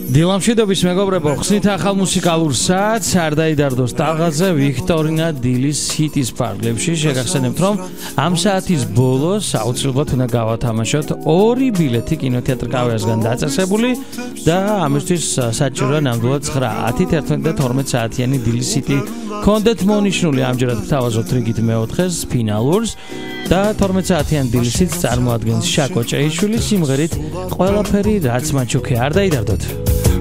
დილამშვიდობის მეგობრებო, ხსნით ახალ მუსიკალურ საათს არ დაიდარდოს ტალღაზე ვიქტორინა დილის ჰიტის პარკლებში. შეგახსენებთ, რომ ამ საათის ბოლოს აუცილებლად უნდა გავათამაშოთ 2 ბილეთი კინოთეატრ კავკასიასგან დაწესებული და ამისთვის საჭიროა ნამდვილად 9, 10, 11 და 12 საათიანი დილის ჰიტი კონდეთ მონიშნული. ამჯერად გთავაზობთ რიგით მეოთხეს ფინალურს და 12 საათიან დილის ჰიტს წარმოადგენს შაკო ჭეიშვილის სიმღერით ყველაფერი რაც მაჩუქე არ დაიდარდოთ.